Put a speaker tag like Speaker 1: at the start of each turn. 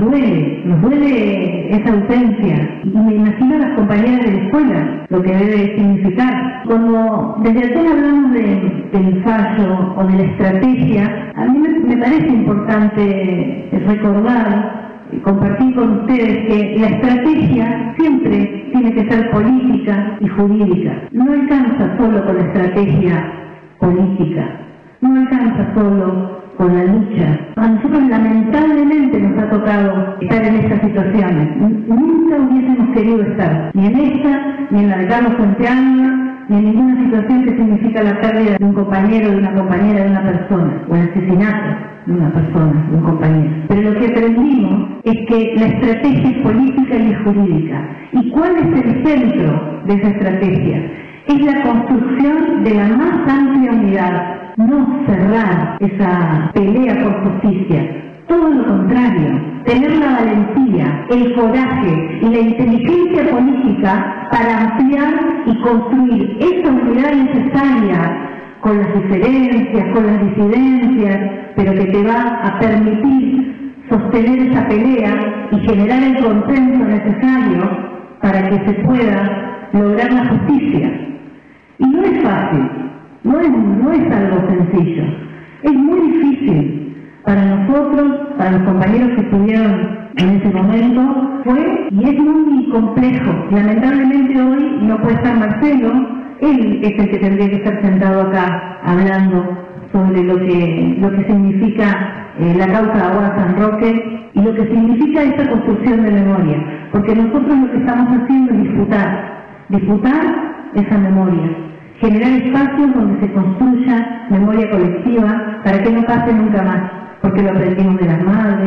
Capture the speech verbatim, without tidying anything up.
Speaker 1: duele, nos duele esa ausencia. Y me imagino a las compañeras de la escuela, lo que debe significar. Cuando desde atrás hablamos de, del fallo o de la estrategia, a mí me, me parece importante recordar, compartir con ustedes que la estrategia siempre tiene que ser política y jurídica. No alcanza solo con la estrategia política, no alcanza solo con la lucha. A nosotros lamentablemente nos ha tocado estar en estas situaciones. Nunca hubiésemos querido estar, ni en esta, ni en la de Carlos Fuentealba, ni en ninguna situación que significa la pérdida de un compañero, de una compañera, de una persona, o el asesinato de una persona, de un compañero. Pero lo que aprendimos es que la estrategia es política y es jurídica. ¿Y cuál es el centro de esa estrategia? Es la construcción de la más amplia unidad, no cerrar esa pelea por justicia. Todo lo contrario, tener la valentía, el coraje y la inteligencia política para ampliar y construir esa unidad necesaria con las diferencias, con las disidencias, pero que te va a permitir sostener esa pelea y generar el consenso necesario para que se pueda lograr la justicia. Y no es fácil, no es, no es algo sencillo, es muy difícil para nosotros, para los compañeros que estuvieron en ese momento, fue y es muy complejo. Lamentablemente hoy no puede estar Marcelo, él es el que tendría que estar sentado acá hablando sobre lo que, lo que significa eh, la causa de Aguada San Roque y lo que significa esta construcción de memoria, porque nosotros lo que estamos haciendo es disputar, disputar esa memoria, generar espacios donde se construya memoria colectiva para que no pase nunca más, porque lo aprendimos de las madres.